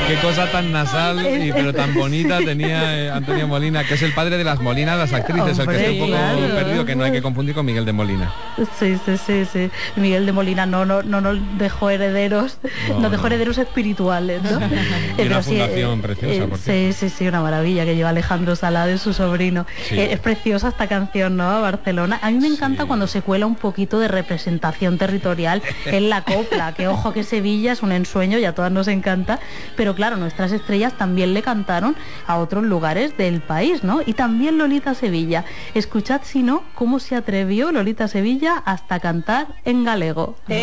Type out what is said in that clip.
Qué cosa tan nasal, pero tan bonita tenía Antonio Molina, que es el padre de las Molinas, las actrices. Hombre, el que está un poco perdido, que no hay que confundir con Miguel de Molina. Sí. Miguel de Molina no nos dejó herederos, nos dejó herederos espirituales, ¿no? Y una fundación preciosa, por cierto. Sí, una maravilla que lleva Alejandro Salades, su sobrino. Sí. Es preciosa esta canción, ¿no? Barcelona. A mí me encanta cuando se cuela un poquito de representación territorial en la copla, que ojo que Sevilla es un ensueño y a todas nos encanta, pero claro, nuestras estrellas también le cantaron a otros lugares del país, ¿no? Y también Lolita Sevilla. Escuchad si no cómo se atrevió Lolita Sevilla hasta cantar en galego.